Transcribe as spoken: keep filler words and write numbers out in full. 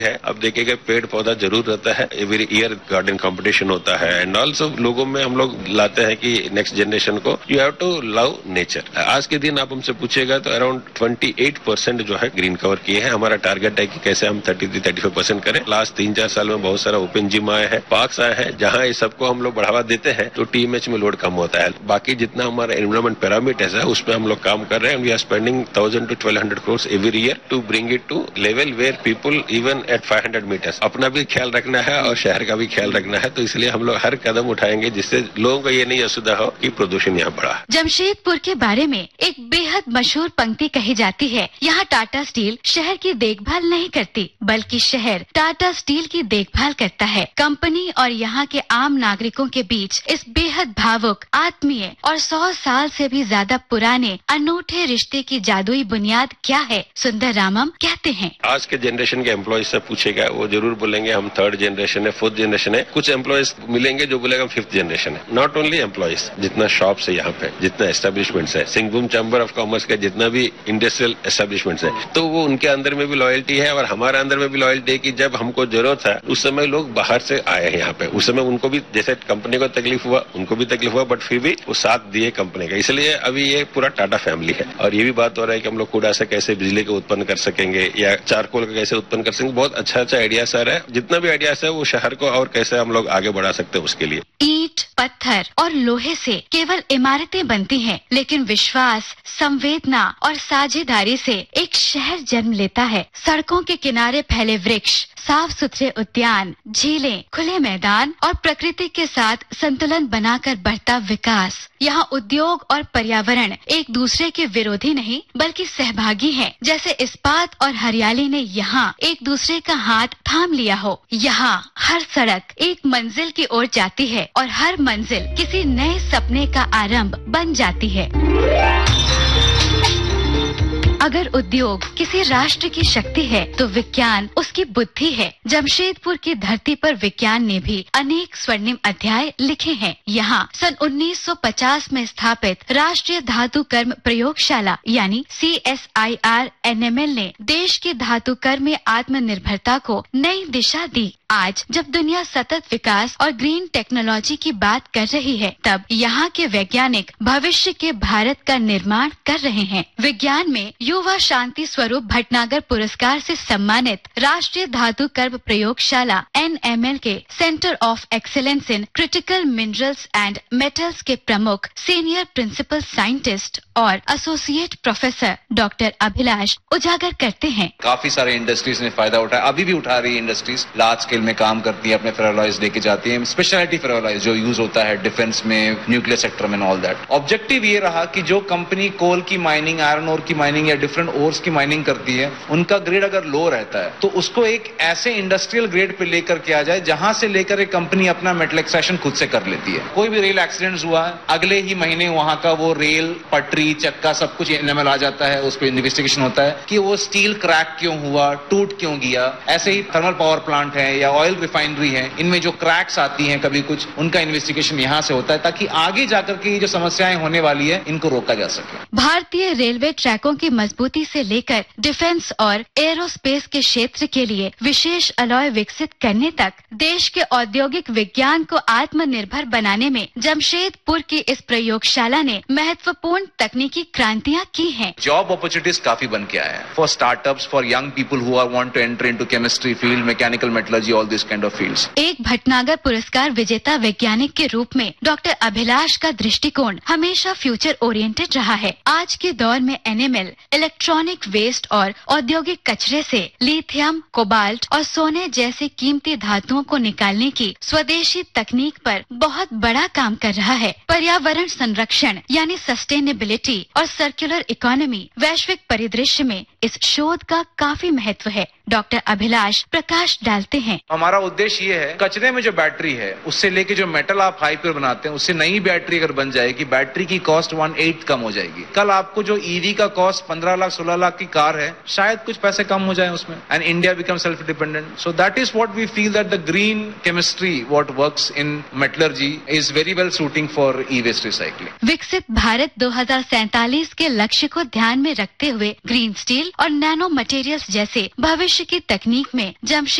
है। अब देखिएगा पेड़ पौधा जरूर रहता है, एवरी ईयर गार्डन कंपटीशन होता है एंड ऑल्सो लोगों में हम लोग लाते हैं कि नेक्स्ट जनरेशन को you have to love nature. आज के दिन आप हमसे पूछेगा तो अराउंड अट्ठाईस परसेंट जो है ग्रीन कवर किए हैं। हमारा टारगेट है कि कैसे हम तैंतीस पैंतीस परसेंट करें। लास्ट तीन चार साल में बहुत सारा ओपन जिम आए हैं, पार्क्स आए हैं, जहां इस सबको हम लोग बढ़ावा देते हैं तो टीएमएच में लोड कम होता है। बाकी जितना हमारा एनवायरमेंट पैरामीटर्स है उसमें हम लोग काम कर रहे हैं। We are spending thousand to twelve hundred crore every year to bring it two level where people even at five hundred metres. अपना भी ख्याल रखना है और शहर का भी ख्याल रखना है, तो इसलिए हम लोग हर कदम उठाएंगे जिससे लोगों को ये नहीं असुविधा हो कि प्रदूषण यहाँ बढ़ा। जमशेदपुर के बारे में एक बेहद मशहूर पंक्ति कही जाती है, यहाँ टाटा स्टील शहर की देखभाल नहीं करती बल्कि शहर टाटा स्टील की देखभाल करता है। कंपनी और यहाँ के आम नागरिकों के बीच इस बेहद भावुक, आत्मीय और सौ साल से भी ज्यादा पुराने अनूठे रिश्ते की जादुई बुनियाद क्या है, सुंदर रामम कहते हैं। आज के जनरेशन के एम्प्लॉयज से पूछेगा वो जरूर बोलेंगे हम थर्ड जनरेशन है, फोर्थ जनरेशन है। कुछ एम्प्लॉयज मिलेंगे जो बोलेगा फिफ्थ जनरेशन है। नॉट ओनली एम्प्लॉयज, जितना शॉप्स है यहाँ पे, जितना एस्टेब्लिशमेंट्स है, सिंहभूम चैम्बर ऑफ कॉमर्स का जितना भी इंडस्ट्रियल एस्टेब्लिशमेंट्स है, तो वो उनके अंदर में भी लॉयल्टी है और हमारे अंदर में भी लॉयल्टी है कि जब हमको जरूरत है उस समय लोग बाहर से आए हैं यहाँ पे। उस समय उनको भी जैसे कंपनी को तकलीफ हुआ, उनको भी तकलीफ हुआ, बट फिर भी वो साथ दिए कंपनी का। इसलिए अभी ये पूरा टाटा फैमिली है। और ये भी बात हो रहा है कि हम लोग कूड़ा से कैसे बिजली को उत्पन्न कर सकेंगे या चारकोल का कैसे उत्पन्न कर सकेंगे। बहुत अच्छा अच्छा आइडिया सर है। जितना भी आइडियाज है वो शहर को और कैसे हम लोग आगे बढ़ा सकते हैं उसके लिए। ईंट, पत्थर और लोहे से केवल इमारतें बनती हैं, लेकिन विश्वास, संवेदना और साझेदारी से एक शहर जन्म लेता है। सड़कों के किनारे फैले वृक्ष, साफ सुथरे उद्यान, झीलें, खुले मैदान और प्रकृति के साथ संतुलन बनाकर बढ़ता विकास। यहाँ उद्योग और पर्यावरण एक दूसरे के विरोधी नहीं बल्कि सहभागी हैं। जैसे इस्पात और हरियाली ने यहाँ एक दूसरे का हाथ थाम लिया हो। यहाँ हर सड़क एक मंजिल की ओर जाती है और हर मंजिल किसी नए सपने का आरंभ बन जाती है। अगर उद्योग किसी राष्ट्र की शक्ति है तो विज्ञान उसकी बुद्धि है। जमशेदपुर की धरती पर विज्ञान ने भी अनेक स्वर्णिम अध्याय लिखे हैं। यहाँ सन उन्नीस सौ पचास में स्थापित राष्ट्रीय धातु कर्म प्रयोगशाला यानी C S I R N M L ने देश की धातु कर्म में आत्मनिर्भरता को नई दिशा दी। आज जब दुनिया सतत विकास और ग्रीन टेक्नोलॉजी की बात कर रही है, तब यहाँ के वैज्ञानिक भविष्य के भारत का निर्माण कर रहे हैं। विज्ञान में युवा शांति स्वरूप भटनागर पुरस्कार से सम्मानित राष्ट्रीय धातु कर्म प्रयोगशाला एन एम एल के centre of excellence in critical minerals and metals के प्रमुख सीनियर प्रिंसिपल साइंटिस्ट और एसोसिएट प्रोफेसर डॉक्टर अभिलाष उजागर करते हैं। काफी सारे इंडस्ट्रीज ने फायदा उठाया, अभी भी उठा रही है। इंडस्ट्रीज लार्ज स्केल में काम करती है, अपने फेरोलॉइज लेके जाती है, स्पेशलिटी फेरोलॉइज जो यूज होता है डिफेंस में, न्यूक्लियर सेक्टर में, ऑल दैट। ऑब्जेक्टिव ये रहा कि जो कंपनी कोल की माइनिंग, आयरन ओर की माइनिंग या डिफरेंट ओर्स की माइनिंग करती है, उनका ग्रेड अगर लो रहता है तो उसको एक ऐसे इंडस्ट्रियल ग्रेड पे लेकर के आ जाए जहां से लेकर एक कंपनी अपना मेटल एक्सट्रैक्शन खुद से कर लेती है। कोई भी रेल एक्सीडेंट हुआ, अगले ही महीने वहां का वो रेल, पटरी, चक्का सब कुछ एनएमएल आ जाता है, उस पर इन्वेस्टिगेशन होता है कि वो स्टील क्रैक क्यों हुआ, टूट क्यों गया। ऐसे ही थर्मल पावर प्लांट है या ऑयल रिफाइनरी है, इनमें जो क्रैक्स आती हैं कभी कुछ, उनका इन्वेस्टिगेशन यहाँ से होता है ताकि आगे जाकर के जो समस्याएं होने वाली है इनको रोका जा सके। भारतीय रेलवे ट्रैकों की मजबूती से लेकर डिफेंस और एरोस्पेस के क्षेत्र के लिए विशेष अलॉय विकसित करने तक देश के औद्योगिक विज्ञान को आत्मनिर्भर बनाने में जमशेदपुर की इस प्रयोगशाला ने महत्वपूर्ण तकनीकी क्रांतियाँ की हैं। जॉब अपॉर्चुनिटीज काफी बन के आए हैं for startups, for young people who are want to enter into chemistry field, mechanical metallurgy, all this kind of fields. एक भटनागर पुरस्कार विजेता वैज्ञानिक के रूप में डॉक्टर अभिलाष का दृष्टिकोण हमेशा फ्यूचर ओरिएंटेड रहा है। आज के दौर में एनएमएल इलेक्ट्रॉनिक वेस्ट और औद्योगिक कचरे से लिथियम, कोबाल्ट और सोने जैसे कीमती धातुओं को निकालने की स्वदेशी तकनीक पर बहुत बड़ा काम कर रहा है। पर्यावरण संरक्षण यानी सस्टेनेबिलिटी और सर्कुलर इकोनॉमी वैश्विक परिदृश्य में इस शोध का काफी महत्व है। डॉक्टर अभिलाष प्रकाश डालते हैं। हमारा उद्देश्य ये है, कचरे में जो बैटरी है उससे लेके जो मेटल आप हाई प्योर बनाते हैं उससे नई बैटरी अगर बन जाएगी, बैटरी की कॉस्ट वन एट कम हो जाएगी। कल आपको जो ईवी का कॉस्ट पंद्रह लाख सोलह लाख की कार है, शायद कुछ पैसे कम हो जाए उसमें, and India become self dependent. So that is what we feel that the green chemistry what works in metallurgy is very well shooting for E waste recycling. विकसित भारत दो हजार सैंतालीस के लक्ष्य को ध्यान में रखते हुए ग्रीन स्टील और नैनो मटेरियल्स जैसे भविष्य भविष्य की तकनीक में जमशेद